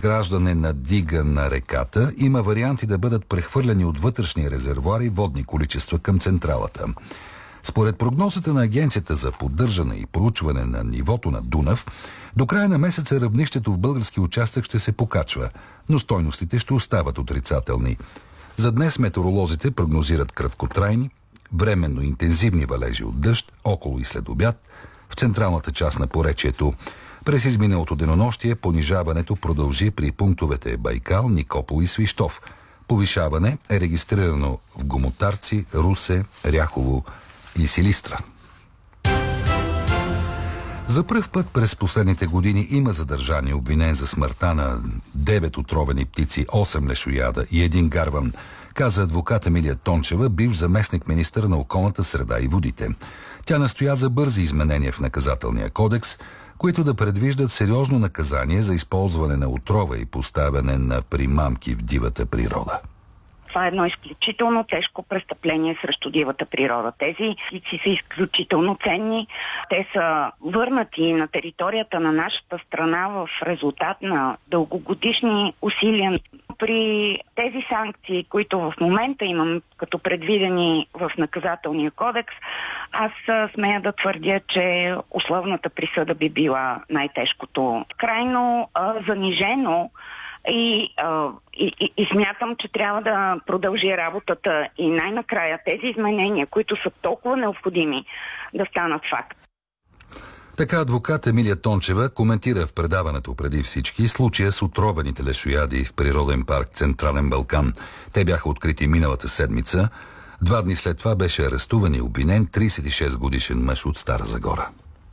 изграждане на дига на реката, има варианти да бъдат прехвърляни от вътрешни резервоари водни количества към централата. Според прогнозата на Агенцията за поддържане и проучване на нивото на Дунав, до края на месеца равнището в български участък ще се покачва, но стойностите ще остават отрицателни. За днес метеоролозите прогнозират краткотрайни, временно интензивни валежи от дъжд около и след обяд в централната част на поречието. През изминалото денонощие понижаването продължи при пунктовете Байкал, Никопол и Свищов. Повишаване е регистрирано в Гомотарци, Русе, Ряхово и Силистра. За пръв път през последните години има задържани обвинен за смъртта на 9 отровени птици, 8 лешояда и 1 гарван, каза адвокат Емилия Тончева, бивш заместник министър на околната среда и водите. Тя настоя за бързи изменения в наказателния кодекс, които да предвиждат сериозно наказание за използване на отрова и поставяне на примамки в дивата природа. Това е едно изключително тежко престъпление срещу дивата природа. Тези птици са изключително ценни. Те са върнати на територията на нашата страна в резултат на дългогодишни усилия. При тези санкции, които в момента имам като предвидени в наказателния кодекс, аз смея да твърдя, че условната присъда би била най-тежкото. Крайно занижено и смятам, че трябва да продължи работата и най-накрая тези изменения, които са толкова необходими, да станат факт. Така адвокат Емилия Тончева коментира в предаването преди всички случая с отровените лешояди в природен парк Централен Балкан. Те бяха открити миналата седмица. 2 дни след това беше арестуван и обвинен 36 годишен мъж от Стара Загора.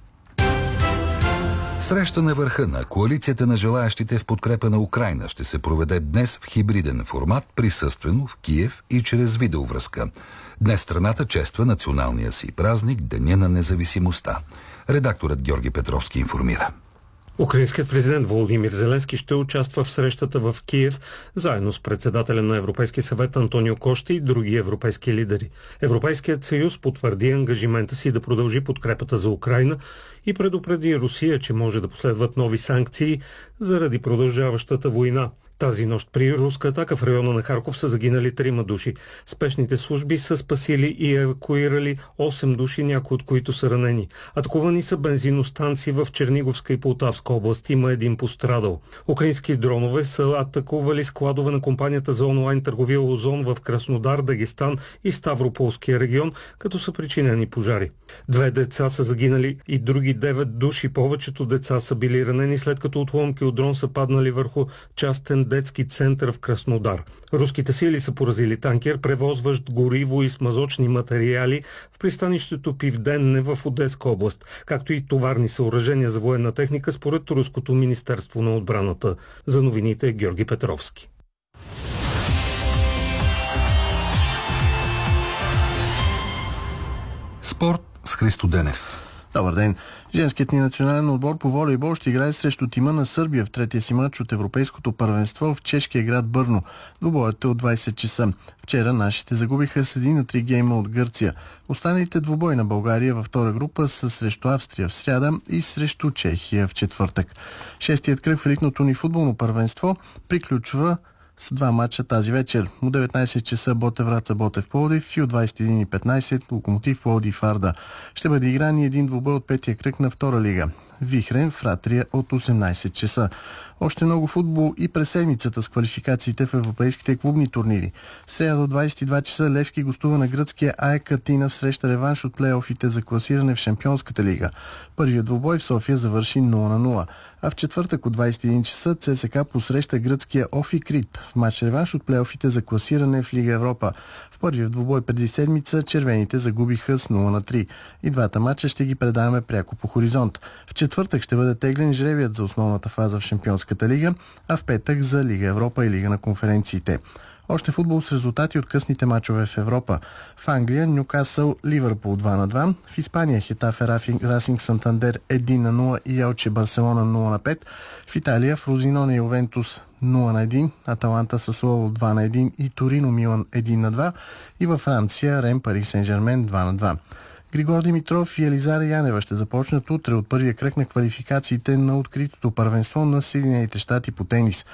Среща на върха на коалицията на желаящите в подкрепа на Украйна ще се проведе днес в хибриден формат, присъствено в Киев и чрез видеовръзка. Днес страната чества националния си празник, Деня на независимостта. Редакторът Георги Петровски информира. Украинският президент Володимир Зеленски ще участва в срещата в Киев, заедно с председателя на Европейския съвет Антонио Кошта и други европейски лидери. Европейският съюз потвърди ангажимента си да продължи подкрепата за Украйна и предупреди Русия, че може да последват нови санкции заради продължаващата война. Тази нощ при руска атака в района на Харков са загинали 3 души. Спешните служби са спасили и евакуирали 8 души, някои от които са ранени. Атакувани са бензиностанции в Черниговска и Полтавска област. Има 1 пострадал. Украински дронове са атакували складове на компанията за онлайн търговия Озон в Краснодар, Дагестан и Ставрополския регион, като са причинени пожари. 2 деца са загинали и други 9 души. Повечето деца са били ранени, след като отломки от дрон са паднали върху частен детски център в Краснодар. Руските сили са поразили танкер, превозващ гориво и смазочни материали в пристанището Пивденне в Одеска област, както и товарни съоръжения за военна техника, според Руското министерство на отбраната. За новините Георги Петровски. Спорт с Христо Денев. Добър ден! Женският ни национален отбор по волейбол ще играе срещу тима на Сърбия в третия си мач от Европейското първенство в чешкия град Бърно. Двубоят е от 20 часа. Вчера нашите загубиха с 1-3 гейма от Гърция. Останалите двубои на България във втора група са срещу Австрия в сряда и срещу Чехия в четвъртък. Шестият кръг в елитното ни футболно първенство приключва с 2 мача тази вечер. От 19 часа Ботев Враца, Ботев Пловдив и от 21:15 Локомотив Пловдив Арда. Ще бъде игран и един двубой от петия кръг на втора лига. Вихрен в Ратрия от 18 часа. Още много футбол и през седмицата с квалификациите в европейските клубни турнири. В сряда до 22 часа Левски гостува на гръцкия АЕК Атина в среща реванш от плейофите за класиране в Шампионската лига. Първият двубой в София завърши 0-0. А в четвъртък от 21 часа ЦСКА посреща гръцкия Офи Крит в матч реванш от плейофите за класиране в Лига Европа. В първият двубой преди седмица червените загубиха с 0-3. И двата матча ще ги предаваме пряко по Хоризонт. В четвъртък ще бъде теглен жребият за основната фаза в Шампионската лига, а в петък за Лига Европа и Лига на конференциите. Още футбол с резултати от късните мачове в Европа. В Англия Нюкасъл Ливърпул 2-2, в Испания Хетафе Расинг Сантандер 1-0 и Елче Барселона 0-5, в Италия Фрозиноне Ювентус 0-1, Аталанта Сасуоло 2-1 и Торино Милан 1-2 и във Франция Рем Пари Сен-Жермен 2-2. Григор Димитров и Елизара Янева ще започнат утре от първия кръг на квалификациите на откритото първенство на Съединените щати по тенис.